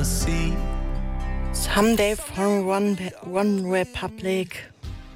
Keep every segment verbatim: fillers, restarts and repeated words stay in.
see. Someday from One, One Republic.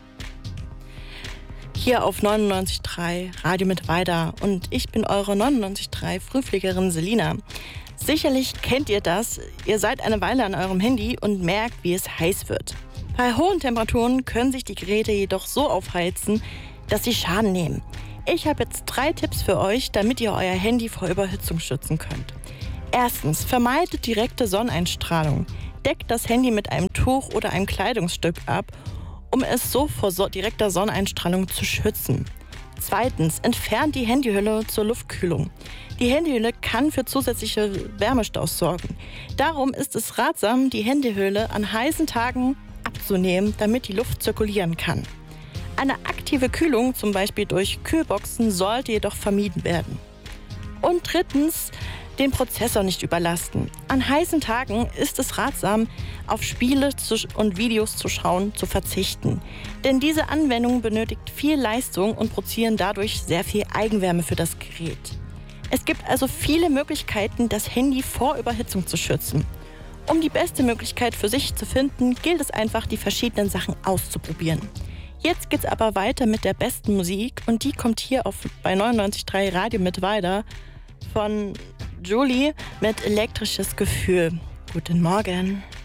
Hier auf neunundneunzig Komma drei Radio mit Weida und ich bin eure neunundneunzig Komma drei Frühfliegerin Selina. Sicherlich kennt ihr das, ihr seid eine Weile an eurem Handy und merkt, wie es heiß wird. Bei hohen Temperaturen können sich die Geräte jedoch so aufheizen, dass sie Schaden nehmen. Ich habe jetzt drei Tipps für euch, damit ihr euer Handy vor Überhitzung schützen könnt. Erstens, vermeidet direkte Sonneneinstrahlung. Deckt das Handy mit einem Tuch oder einem Kleidungsstück ab, um es so vor so direkter Sonneneinstrahlung zu schützen. Zweitens, entfernt die Handyhülle zur Luftkühlung. Die Handyhülle kann für zusätzliche Wärmestaus sorgen. Darum ist es ratsam, die Handyhülle an heißen Tagen abzunehmen, damit die Luft zirkulieren kann. Eine aktive Kühlung, zum Beispiel durch Kühlboxen, sollte jedoch vermieden werden. Und drittens, den Prozessor nicht überlasten. An heißen Tagen ist es ratsam, auf Spiele und Videos zu schauen, zu verzichten. Denn diese Anwendungen benötigt viel Leistung und produzieren dadurch sehr viel Eigenwärme für das Gerät. Es gibt also viele Möglichkeiten, das Handy vor Überhitzung zu schützen. Um die beste Möglichkeit für sich zu finden, gilt es einfach, die verschiedenen Sachen auszuprobieren. Jetzt geht's aber weiter mit der besten Musik und die kommt hier auf, bei neunundneunzig Komma drei Radio mit Weida von Julie mit Elektrisches Gefühl. Guten Morgen.